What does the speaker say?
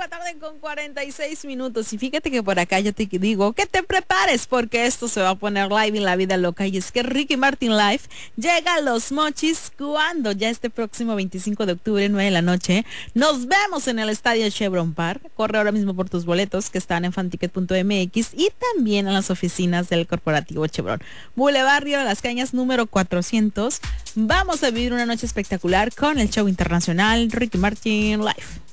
la tarde con 46 minutos. Y fíjate que por acá yo te digo que te prepares porque esto se va a poner live en la vida loca. Y es que Ricky Martin Live llega a Los Mochis cuando ya este próximo 25 de octubre, 9 de la noche. Nos vemos en el estadio Chevron Park. Corre ahora mismo por tus boletos que están en fanticket.mx y también en las oficinas del corporativo Chevron. Boulevard Río de las Cañas número 400. Vamos a vivir una noche espectacular con el show internacional Ricky Martin Live.